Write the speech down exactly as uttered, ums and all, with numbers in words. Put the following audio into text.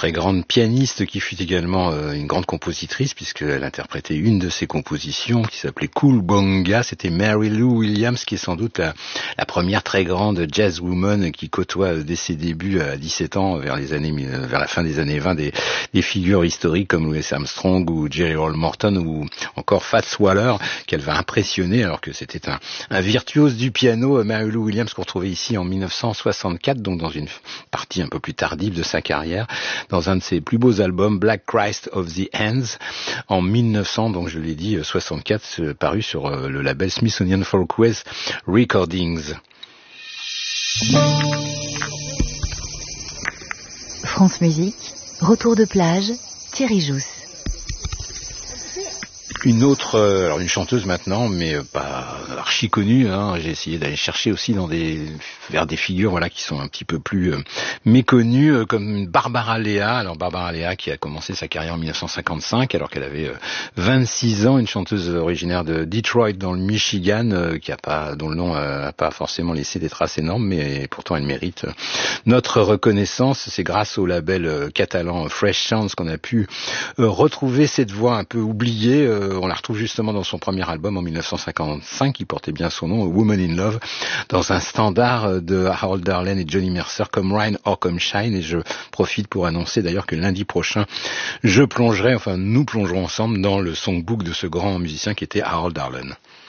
très grande pianiste qui fut également euh, une grande compositrice puisqu'elle interprétait une de ses compositions qui s'appelait Cool Bonga. C'était Mary Lou Williams qui est sans doute la, la première très grande jazzwoman qui côtoie dès ses débuts à dix-sept ans vers les années vers la fin des années vingt des, des figures historiques comme Louis Armstrong ou Jerry Roll Morton ou encore Fats Waller qu'elle va impressionner alors que c'était un, un virtuose du piano. Mary Lou Williams qu'on retrouvait ici en mille neuf cent soixante-quatre, donc dans une partie un peu plus tardive de sa carrière, dans un de ses plus beaux albums, Black Christ of the Hands, en mille neuf cents, donc je l'ai dit, soixante-quatre, paru sur le label Smithsonian Folkways Recordings. France Musique, retour de plage, Thierry Jousse. Une autre, euh, alors une chanteuse maintenant, mais euh, pas archi connue. Hein. J'ai essayé d'aller chercher aussi dans des vers des figures, voilà, qui sont un petit peu plus euh, méconnues, euh, comme Barbara Lea. Alors Barbara Lea qui a commencé sa carrière en mille neuf cent cinquante-cinq, alors qu'elle avait euh, vingt-six ans, une chanteuse originaire de Detroit dans le Michigan, euh, qui a pas, dont le nom euh, a pas forcément laissé des traces énormes, mais pourtant elle mérite euh, notre reconnaissance. C'est grâce au label euh, catalan Fresh Sounds qu'on a pu euh, retrouver cette voix un peu oubliée. Euh, On la retrouve justement dans son premier album en mille neuf cent cinquante-cinq, qui portait bien son nom, Woman in Love, dans un standard de Harold Arlen et Johnny Mercer, comme Rain or Come Shine. Et je profite pour annoncer d'ailleurs que lundi prochain, je plongerai, enfin nous plongerons ensemble dans le songbook de ce grand musicien qui était Harold Arlen.